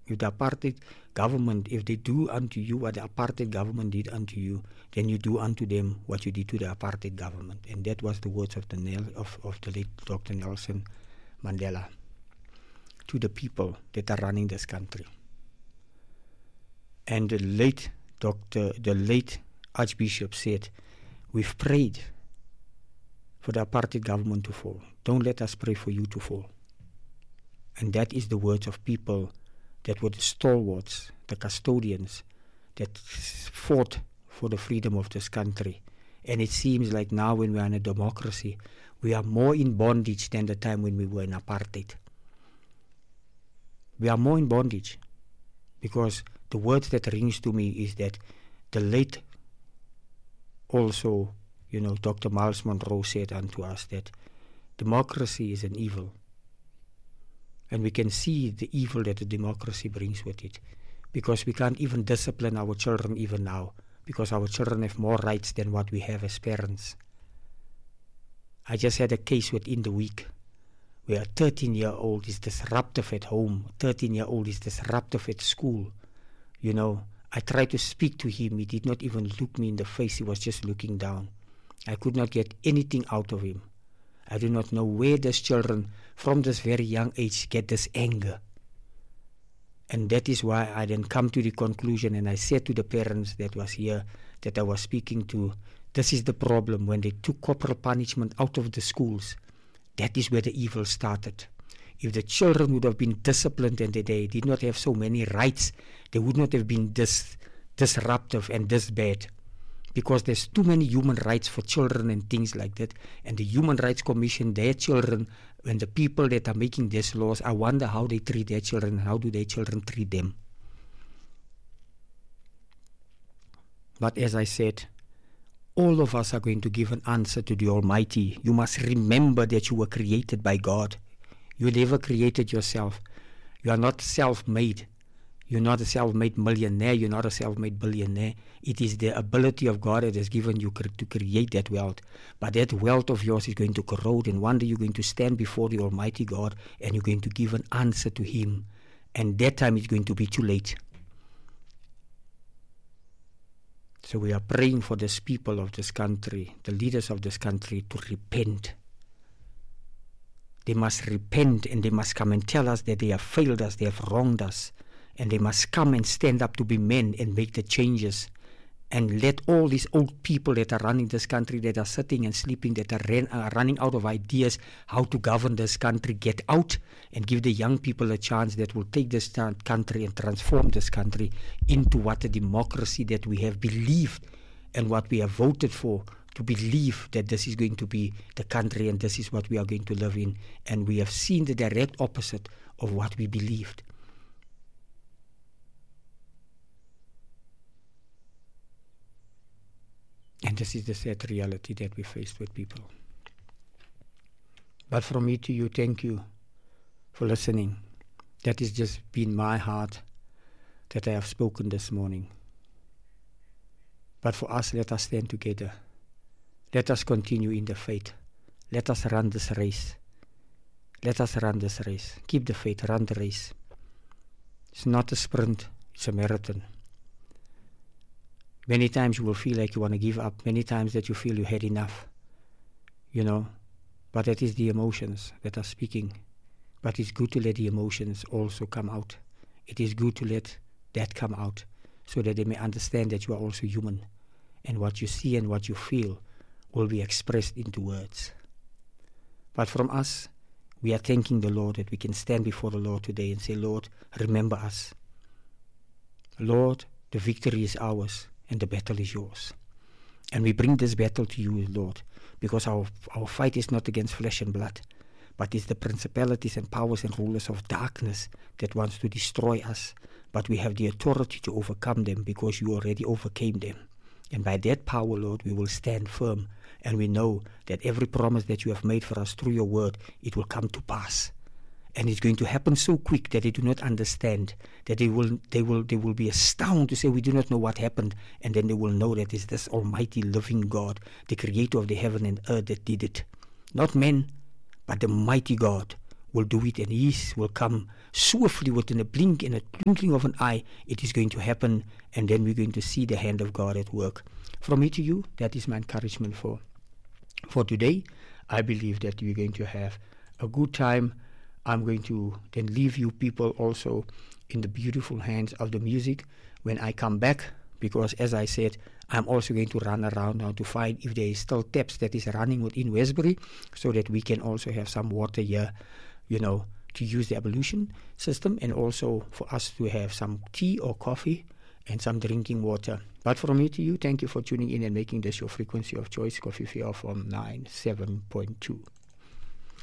If the apartheid government, if they do unto you what the apartheid government did unto you, then you do unto them what you did to the apartheid government. And that was the words of the late Dr. Nelson Mandela to the people that are running this country. And the late Archbishop said, we've prayed for the apartheid government to fall. Don't let us pray for you to fall. And that is the words of people that were the stalwarts, the custodians, that fought for the freedom of this country. And it seems like now when we are in a democracy, we are more in bondage than the time when we were in apartheid. We are more in bondage because the words that rings to me is that the late also, Dr. Miles Monroe said unto us that democracy is an evil. And we can see the evil that the democracy brings with it, because we can't even discipline our children even now, because our children have more rights than what we have as parents. I just had a case within the week where a 13-year-old is disruptive at home, a 13-year-old is disruptive at school. I tried to speak to him. He did not even look me in the face. He was just looking down. I could not get anything out of him. I do not know where these children, from this very young age, get this anger. And that is why I then come to the conclusion, and I said to the parents that was here, that I was speaking to, this is the problem. When they took corporal punishment out of the schools, that is where the evil started. If the children would have been disciplined and they did not have so many rights, they would not have been this disruptive and this bad. Because there's too many human rights for children and things like that. And the Human Rights Commission, their children, and the people that are making these laws, I wonder how they treat their children and how do their children treat them. But as I said, all of us are going to give an answer to the Almighty. You must remember that you were created by God. You never created yourself. You are not self-made. You're not a self-made millionaire. You're not a self-made billionaire. It is the ability of God that has given you to create that wealth. But that wealth of yours is going to corrode, and one day you're going to stand before the Almighty God and you're going to give an answer to Him. And that time it's going to be too late. So we are praying for these people of this country, the leaders of this country, to repent. They must repent, and they must come and tell us that they have failed us, they have wronged us. And they must come and stand up to be men and make the changes. And let all these old people that are running this country, that are sitting and sleeping, that are running out of ideas how to govern this country, get out and give the young people a chance that will take this country and transform this country into what a democracy that we have believed and what we have voted for, to believe that this is going to be the country and this is what we are going to live in. And we have seen the direct opposite of what we believed. And this is the sad reality that we faced with people. But from me to you, thank you for listening. That has just been my heart that I have spoken this morning. But for us, let us stand together. Let us continue in the faith. Let us run this race. Let us run this race. Keep the faith, run the race. It's not a sprint, it's a marathon. Many times you will feel like you want to give up. Many times that you feel you had enough. But that is the emotions that are speaking. But it's good to let the emotions also come out. It is good to let that come out so that they may understand that you are also human. And what you see and what you feel will be expressed into words. But from us, we are thanking the Lord that we can stand before the Lord today and say, Lord, remember us. Lord, the victory is ours and the battle is yours. And we bring this battle to you, Lord, because our fight is not against flesh and blood, but it's the principalities and powers and rulers of darkness that wants to destroy us. But we have the authority to overcome them because you already overcame them. And by that power, Lord, we will stand firm. And we know that every promise that you have made for us through your word, it will come to pass. And it's going to happen so quick that they do not understand, that they will be astounded to say, we do not know what happened. And then they will know that it's this almighty living God, the creator of the heaven and earth, that did it. Not men, but the mighty God will do it, and He will come swiftly within a blink and a twinkling of an eye. It is going to happen, and then we're going to see the hand of God at work. From me to you, that is my encouragement for today. I believe that we're going to have a good time. I'm going to then leave you people also in the beautiful hands of the music when I come back, because as I said, I'm also going to run around now to find if there is still taps that is running within Westbury, so that we can also have some water here, to use the ablution system, and also for us to have some tea or coffee and some drinking water. But from me to you, thank you for tuning in and making this your frequency of choice, Coffee Fia from 97.2.